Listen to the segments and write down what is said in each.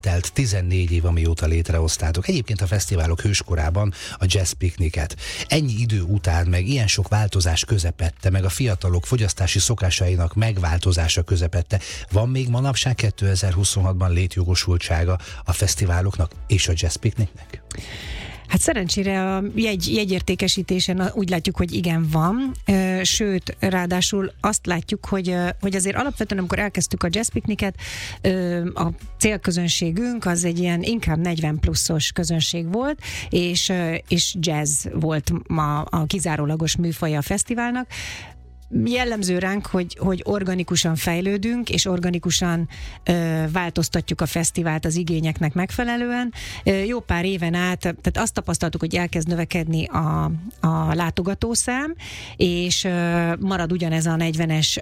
Telt 14 év, amióta létrehoztátok. Egyébként a fesztiválok hőskorában a Jazz Picnicet. Ennyi idő után, meg ilyen sok változás közepette, meg a fiatalok fogyasztási szokásainak megváltozása közepette. Van még manapság 2026-ban létjogosultsága a fesztiváloknak és a Jazz Picnicnek? Hát szerencsére a jegyértékesítésen úgy látjuk, hogy igen, van, sőt, ráadásul azt látjuk, hogy azért alapvetően, amikor elkezdtük a Jazz Picnicet, a célközönségünk az egy ilyen inkább 40 pluszos közönség volt, és jazz volt ma a kizárólagos műfaja a fesztiválnak. Jellemző ránk, hogy organikusan fejlődünk, és organikusan változtatjuk a fesztivált az igényeknek megfelelően. Jó pár éven át, tehát azt tapasztaltuk, hogy elkezd növekedni a látogatószám, és marad ugyanez a 40-es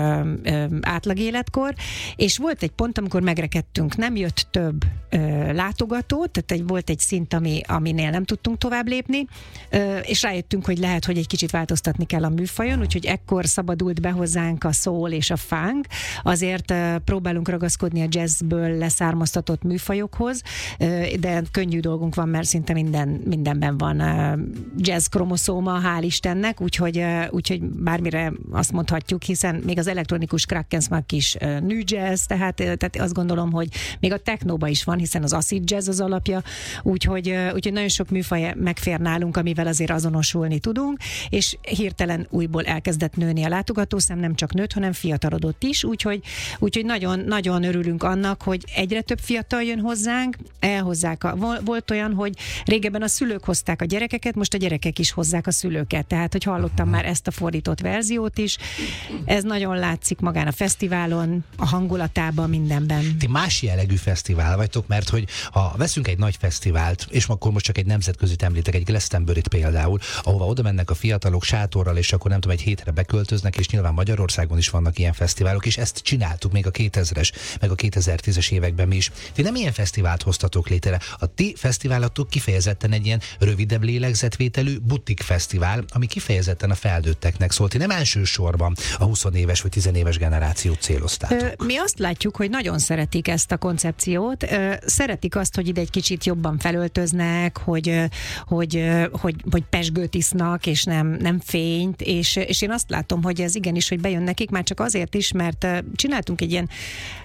átlagéletkor, és volt egy pont, amikor megrekedtünk, nem jött több látogató, tehát volt egy szint, aminél nem tudtunk tovább lépni, és rájöttünk, hogy lehet, hogy egy kicsit változtatni kell a műfajon, úgyhogy ekkor szabadult be hozzánk a soul és a funk, azért próbálunk ragaszkodni a jazzből leszármaztatott műfajokhoz, de könnyű dolgunk van, mert szinte mindenben van jazz kromoszóma, hál' Istennek, úgyhogy bármire azt mondhatjuk, hiszen még az elektronikus Krakkensmack is new jazz, tehát azt gondolom, hogy még a technóba is van, hiszen az acid jazz az alapja, úgyhogy nagyon sok műfaj megfér nálunk, amivel azért azonosulni tudunk, és hirtelen újból elkezdett nőni a látogatószám, nem csak nőtt, hanem fiatalodott is, úgyhogy nagyon, nagyon örülünk annak, hogy egyre több fiatal jön hozzánk, elhozzák. Volt olyan, hogy régebben a szülők hozták a gyerekeket, most a gyerekek is hozzák a szülőket, tehát hogy hallottam már ezt a fordított verziót is. Ez nagyon látszik magán a fesztiválon, a hangulatában, mindenben. Ti más jellegű fesztivál vagytok, mert hogy ha veszünk egy nagy fesztivált, és akkor most csak egy nemzetközit említek, egy Glastonburyt például, ahova oda mennek a fiatalok sátorral, és akkor nem tudom, egy hétre beköltöznek, és nyilván Magyarországon is vannak ilyen fesztiválok, és ezt csináltuk még a 2000-es, meg a 2010-es években mi is. Ti nem ilyen fesztivált hoztatok létre. A ti fesztiválatok kifejezetten egy ilyen rövidebb lélegzetvételű butik fesztivál, ami kifejezetten a felnőtteknek szólt. Ti nem elsősorban a 20 éves vagy 10 éves generációt céloztátok. Mi azt látjuk, hogy nagyon szeretik ezt a koncepciót. Szeretik azt, hogy ide egy kicsit jobban felöltöznek, hogy pezsgőt isznak, és nem fényt, és én azt látom, hogy ez igenis, hogy bejön nekik, már csak azért is, mert csináltunk egy ilyen,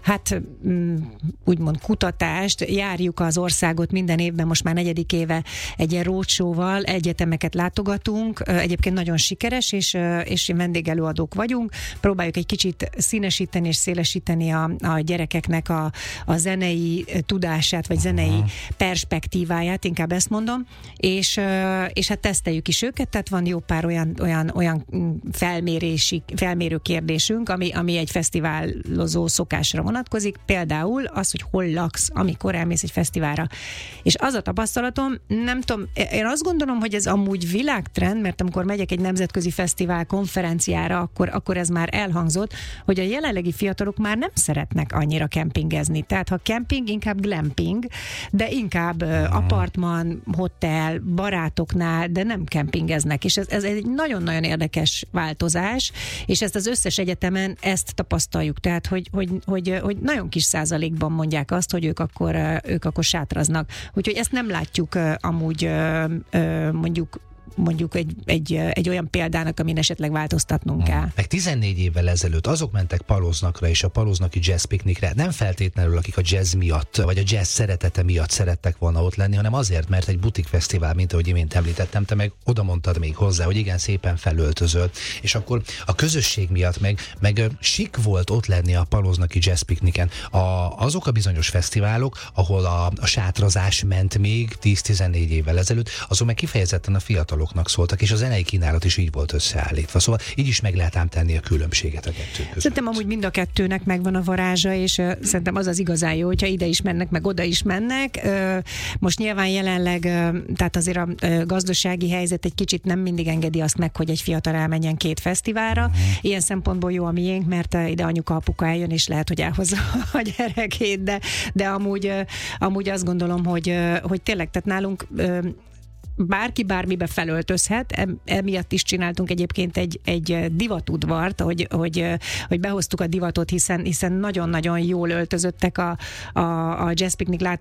úgymond kutatást, járjuk az országot minden évben, most már 4. éve egy ilyen roadshow-val, egyetemeket látogatunk, egyébként nagyon sikeres, és vendégelőadók vagyunk, próbáljuk egy kicsit színesíteni és szélesíteni a gyerekeknek a zenei tudását, vagy zenei perspektíváját, inkább ezt mondom, és hát teszteljük is őket, tehát van jó pár olyan felmérő kérdésünk, ami egy fesztiválozó szokásra vonatkozik, például az, hogy hol laksz, amikor elmész egy fesztiválra. És az a tapasztalatom, nem tudom, én azt gondolom, hogy ez amúgy világtrend, mert amikor megyek egy nemzetközi fesztivál konferenciára, akkor ez már elhangzott, hogy a jelenlegi fiatalok már nem szeretnek annyira kempingezni. Tehát ha kemping, inkább glamping, de inkább apartman, hotel, barátoknál, de nem kempingeznek. És ez egy nagyon-nagyon érdekes változás, és ezt az összes egyetemen ezt tapasztaljuk. Tehát, hogy nagyon kis százalékban mondják azt, hogy ők akkor sátraznak. Úgyhogy ezt nem látjuk amúgy mondjuk egy olyan példának, amin esetleg változtatnunk kell. Meg 14 évvel ezelőtt azok mentek Paloznakra és a Paloznaki Jazz Picnicre, nem feltétlenül akik a jazz miatt, vagy a jazz szeretete miatt szerettek volna ott lenni, hanem azért, mert egy butik fesztivál, mint ahogy imént említettem, te meg oda mondtad még hozzá, hogy igen, szépen felöltözöl, és akkor a közösség miatt meg sik volt ott lenni a Paloznaki Jazz Picnicen. Azok a bizonyos fesztiválok, ahol a sátrazás ment még 10-14 évvel ezelőtt, azok meg kifejezetten a fiataloknak szóltak, és a zenei kínálat is így volt összeállítva. Szóval így is meg lehet ám tenni a különbséget a kettő között. Szerintem amúgy mind a kettőnek megvan a varázsa, és szerintem az igazán jó, hogyha ide is mennek, meg oda is mennek. Most nyilván jelenleg, tehát azért a gazdasági helyzet egy kicsit nem mindig engedi azt meg, hogy egy fiatal elmenjen 2 fesztiválra. Ilyen szempontból jó a miénk, mert ide anyuka, apuka eljön, és lehet, hogy elhozza a gyerekét, de amúgy azt gondolom, hogy tényleg, tehát nálunk bárki bármibe felöltözhet, emiatt is csináltunk egyébként egy divatudvart, hogy behoztuk a divatot, hiszen nagyon-nagyon jól öltözöttek a Jazz Picnic